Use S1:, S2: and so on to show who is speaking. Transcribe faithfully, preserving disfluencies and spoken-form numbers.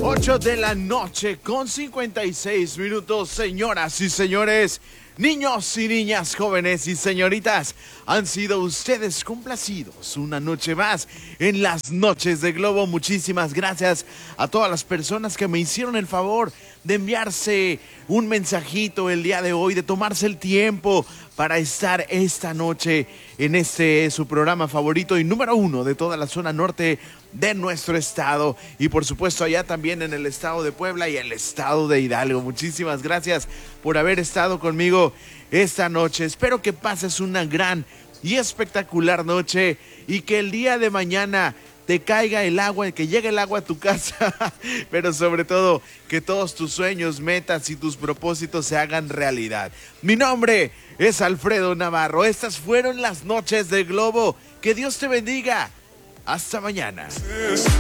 S1: ocho de la noche con cincuenta y seis minutos, señoras y señores, niños y niñas, jóvenes y señoritas, han sido ustedes complacidos una noche más en las noches de Globo. Muchísimas gracias a todas las personas que me hicieron el favor de enviarse un mensajito el día de hoy, de tomarse el tiempo para estar esta noche en este su programa favorito y número uno de toda la zona norte de nuestro estado, y por supuesto allá también en el estado de Puebla y el estado de Hidalgo. Muchísimas gracias por haber estado conmigo esta noche. Espero que pases una gran y espectacular noche y que el día de mañana te caiga el agua, que llegue el agua a tu casa, pero sobre todo que todos tus sueños, metas y tus propósitos se hagan realidad. Mi nombre es Alfredo Navarro. Estas fueron las noches de Globo. Que Dios te bendiga. Hasta mañana.